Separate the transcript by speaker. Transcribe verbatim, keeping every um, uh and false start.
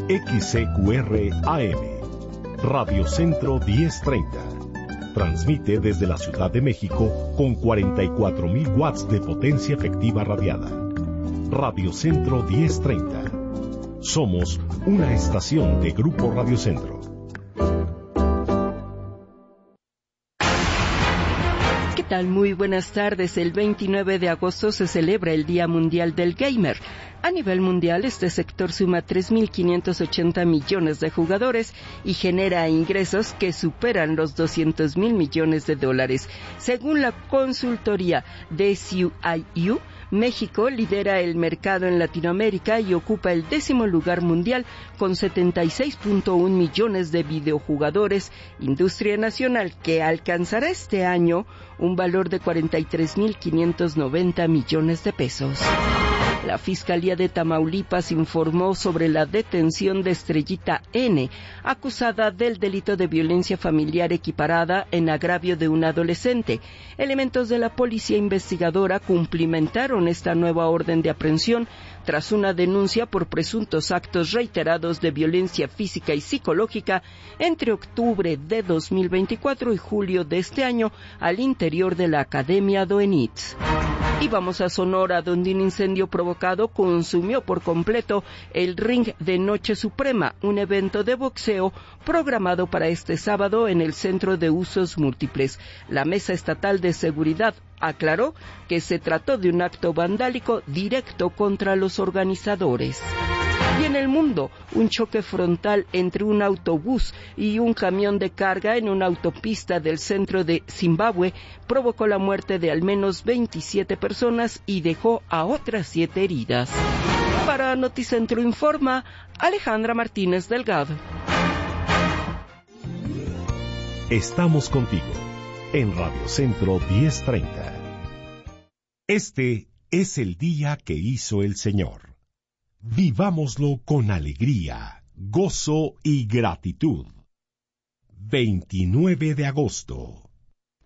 Speaker 1: X C Q R A M, Radio Centro diez treinta. Transmite desde la Ciudad de México con cuarenta y cuatro mil watts de potencia efectiva radiada. Radio Centro diez treinta. Somos una estación de Grupo Radio Centro.
Speaker 2: ¿Qué tal? Muy buenas tardes. El veintinueve de agosto se celebra el Día Mundial del Gamer. A nivel mundial, este sector suma tres mil quinientos ochenta millones de jugadores y genera ingresos que superan los doscientos mil millones de dólares. Según la consultoría D C I U, México lidera el mercado en Latinoamérica y ocupa el décimo lugar mundial con setenta y seis punto uno millones de videojugadores, industria nacional que alcanzará este año un valor de cuarenta y tres mil quinientos noventa millones de pesos. La Fiscalía de Tamaulipas informó sobre la detención de Estrellita N, acusada del delito de violencia familiar equiparada en agravio de un adolescente. Elementos de la policía investigadora cumplimentaron esta nueva orden de aprehensión tras una denuncia por presuntos actos reiterados de violencia física y psicológica entre octubre de dos mil veinticuatro y julio de este año al interior de la Academia Doenitz. Y vamos a Sonora, donde un incendio provocado consumió por completo el Ring de Noche Suprema, un evento de boxeo programado para este sábado en el Centro de Usos Múltiples. La Mesa Estatal de Seguridad aclaró que se trató de un acto vandálico directo contra los organizadores. Y en el mundo, un choque frontal entre un autobús y un camión de carga en una autopista del centro de Zimbabue provocó la muerte de al menos veintisiete personas y dejó a otras siete heridas. Para Noticentro Informa, Alejandra Martínez Delgado.
Speaker 1: Estamos contigo en Radio Centro diez treinta. Este es el día que hizo el Señor. Vivámoslo con alegría, gozo y gratitud. veintinueve de agosto.